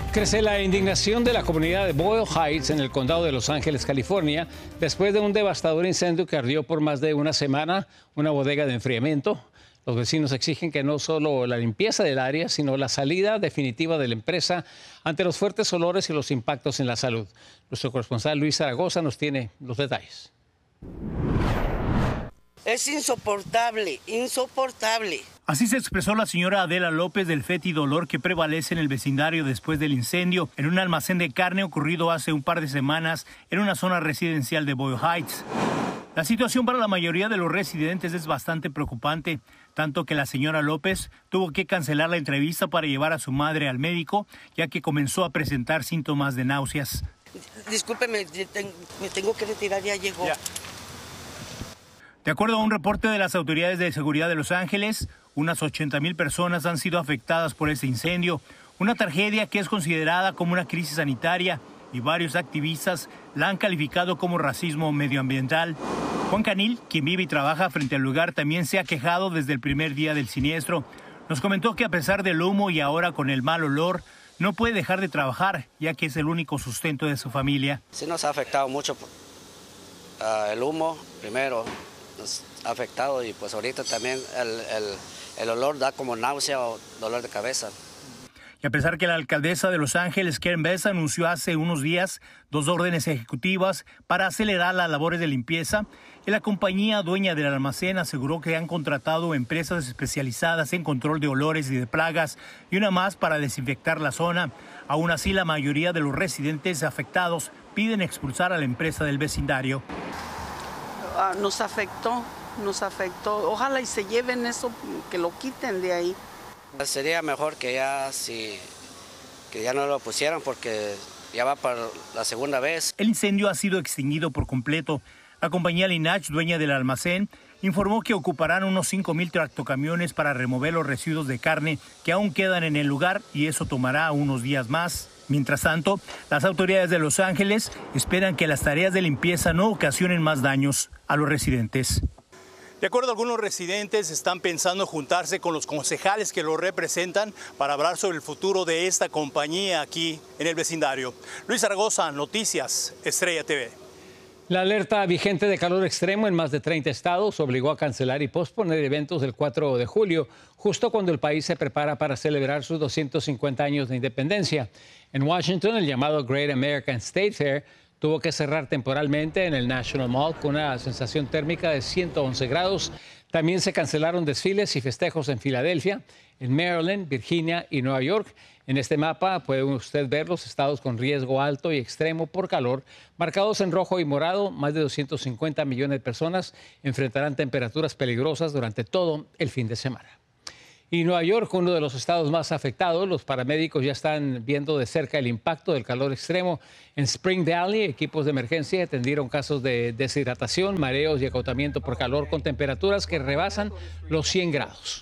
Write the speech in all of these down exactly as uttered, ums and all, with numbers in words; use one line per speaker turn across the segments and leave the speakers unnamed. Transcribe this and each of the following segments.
Crece la indignación de la comunidad de Boyle Heights en el condado de Los Ángeles, California, después de un devastador incendio que ardió por más de una semana una bodega de enfriamiento. Los vecinos exigen que no solo la limpieza del área, sino la salida definitiva de la empresa ante los fuertes olores y los impactos en la salud. Nuestro corresponsal Luis Zaragoza nos tiene los detalles.
Es insoportable, insoportable.
Así se expresó la señora Adela López del fétido olor que prevalece en el vecindario después del incendio en un almacén de carne ocurrido hace un par de semanas en una zona residencial de Boyle Heights. La situación para la mayoría de los residentes es bastante preocupante, tanto que la señora López tuvo que cancelar la entrevista para llevar a su madre al médico, ya que comenzó a presentar síntomas de náuseas.
Discúlpeme, me tengo que retirar, ya llegó. Ya.
De acuerdo a un reporte de las autoridades de seguridad de Los Ángeles, unas ochenta mil personas han sido afectadas por este incendio, una tragedia que es considerada como una crisis sanitaria y varios activistas la han calificado como racismo medioambiental. Juan Canil, quien vive y trabaja frente al lugar, también se ha quejado desde el primer día del siniestro. Nos comentó que a pesar del humo y ahora con el mal olor, no puede dejar de trabajar, ya que es el único sustento de su familia.
Sí nos ha afectado mucho uh, el humo, primero. Nos ha afectado y pues ahorita también el, el, el olor da como náusea o dolor de cabeza.
Y a pesar que la alcaldesa de Los Ángeles, Karen Bass, anunció hace unos días dos órdenes ejecutivas para acelerar las labores de limpieza, y la compañía dueña del almacén aseguró que han contratado empresas especializadas en control de olores y de plagas y una más para desinfectar la zona. Aún así, la mayoría de los residentes afectados piden expulsar a la empresa del vecindario.
Uh, nos afectó, nos afectó. Ojalá y se lleven eso, que lo quiten de ahí.
Sería mejor que ya, si, que ya no lo pusieran porque ya va para la segunda vez.
El incendio ha sido extinguido por completo. La compañía Linach, dueña del almacén, informó que ocuparán unos cinco mil tractocamiones para remover los residuos de carne que aún quedan en el lugar y eso tomará unos días más. Mientras tanto, las autoridades de Los Ángeles esperan que las tareas de limpieza no ocasionen más daños a los residentes. De acuerdo a algunos residentes, están pensando juntarse con los concejales que los representan para hablar sobre el futuro de esta compañía aquí en el vecindario. Luis Zaragoza, Noticias Estrella T V.
La alerta vigente de calor extremo en más de treinta estados obligó a cancelar y posponer eventos del cuatro de julio, justo cuando el país se prepara para celebrar sus doscientos cincuenta años de independencia. En Washington, el llamado Great American State Fair tuvo que cerrar temporalmente en el National Mall con una sensación térmica de ciento once grados. También se cancelaron desfiles y festejos en Filadelfia, en Maryland, Virginia y Nueva York. En este mapa puede usted ver los estados con riesgo alto y extremo por calor, marcados en rojo y morado. Más de doscientos cincuenta millones de personas enfrentarán temperaturas peligrosas durante todo el fin de semana. Y Nueva York, uno de los estados más afectados, los paramédicos ya están viendo de cerca el impacto del calor extremo. En Spring Valley, equipos de emergencia atendieron casos de deshidratación, mareos y agotamiento por calor con temperaturas que rebasan los cien grados.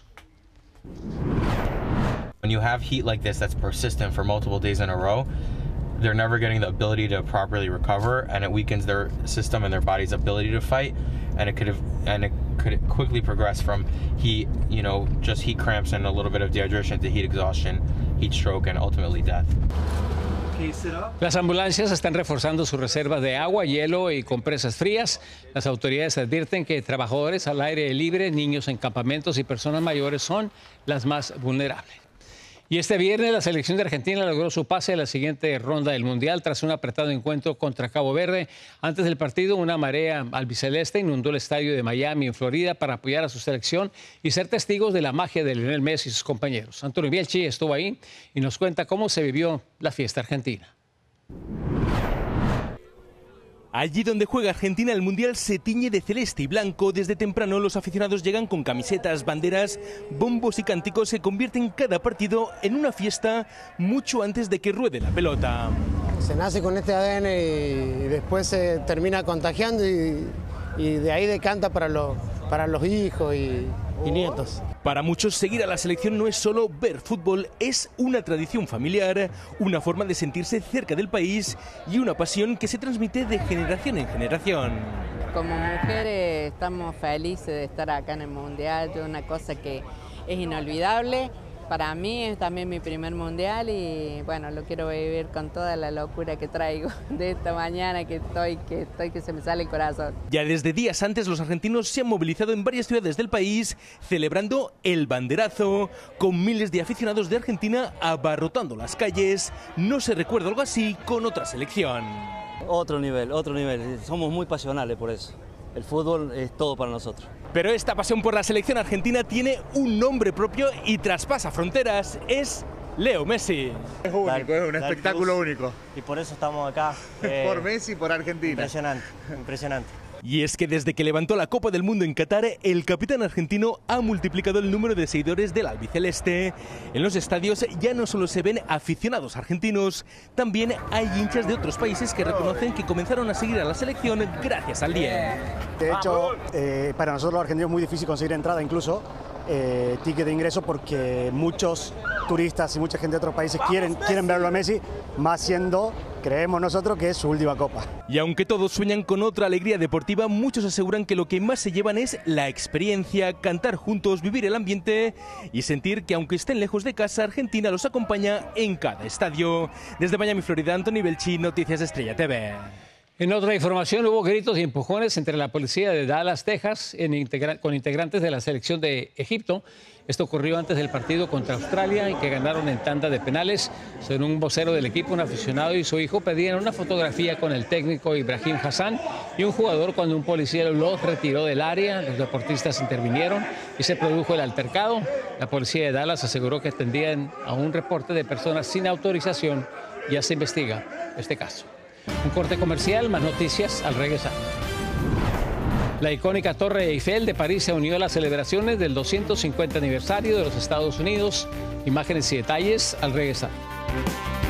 When you have heat like this that's persistent for multiple days in a row, they're never getting the ability to properly recover, and it weakens their system and their body's ability to fight, and it could have and it could quickly progress from heat, you know, just heat cramps and a little bit of dehydration to heat exhaustion, heat stroke, and ultimately death.
Las ambulancias están reforzando sus reservas de agua, hielo y compresas frías. Las autoridades advierten que trabajadores al aire libre, niños en campamentos y personas mayores son las más vulnerables. Y este viernes la selección de Argentina logró su pase a la siguiente ronda del Mundial tras un apretado encuentro contra Cabo Verde. Antes del partido, una marea albiceleste inundó el estadio de Miami, en Florida, para apoyar a su selección y ser testigos de la magia de Lionel Messi y sus compañeros. Antonio Bielchi estuvo ahí y nos cuenta cómo se vivió la fiesta argentina.
Allí donde juega Argentina, el Mundial se tiñe de celeste y blanco. Desde temprano los aficionados llegan con camisetas, banderas, bombos y cánticos. Se convierten cada partido en una fiesta mucho antes de que ruede la pelota.
Se nace con este A D N y después se termina contagiando y, y de ahí decanta para los, para los hijos y, y nietos.
Para muchos, seguir a la selección no es solo ver fútbol, es una tradición familiar, una forma de sentirse cerca del país y una pasión que se transmite de generación en generación.
Como mujeres estamos felices de estar acá en el Mundial, es una cosa que es inolvidable Para mí es también mi primer mundial y bueno, lo quiero vivir con toda la locura que traigo de esta mañana que estoy, que estoy, que se me sale el corazón.
Ya desde días antes los argentinos se han movilizado en varias ciudades del país celebrando el banderazo, con miles de aficionados de Argentina abarrotando las calles. No se recuerda algo así con otra selección.
Otro nivel, otro nivel. Somos muy pasionales por eso. El fútbol es todo para nosotros.
Pero esta pasión por la selección argentina tiene un nombre propio y traspasa fronteras. Es Leo Messi.
Es único, Dar, es un espectáculo plus, único.
Y por eso estamos acá. Eh,
por Messi y por Argentina.
Impresionante, impresionante.
Y es que desde que levantó la Copa del Mundo en Qatar, el capitán argentino ha multiplicado el número de seguidores del albiceleste. En los estadios ya no solo se ven aficionados argentinos, también hay hinchas de otros países que reconocen que comenzaron a seguir a la selección gracias al diez.
De hecho, eh, para nosotros los argentinos es muy difícil conseguir entrada, incluso eh, ticket de ingreso, porque muchos turistas y mucha gente de otros países quieren, quieren verlo a Messi, más siendo, creemos nosotros, que es su última copa.
Y aunque todos sueñan con otra alegría deportiva, muchos aseguran que lo que más se llevan es la experiencia, cantar juntos, vivir el ambiente y sentir que aunque estén lejos de casa, Argentina los acompaña en cada estadio. Desde Miami, Florida, Anthony Belchi, Noticias Estrella T V.
En otra información, hubo gritos y empujones entre la policía de Dallas, Texas, en integra con integrantes de la selección de Egipto. Esto ocurrió antes del partido contra Australia y que ganaron en tanda de penales. Según un vocero del equipo, un aficionado y su hijo pedían una fotografía con el técnico Ibrahim Hassan y un jugador cuando un policía los retiró del área. Los deportistas intervinieron y se produjo el altercado. La policía de Dallas aseguró que atendían a un reporte de personas sin autorización. Ya se investiga este caso. Un corte comercial, más noticias al regresar. La icónica Torre Eiffel de París se unió a las celebraciones del doscientos cincuenta aniversario de los Estados Unidos. Imágenes y detalles al regresar.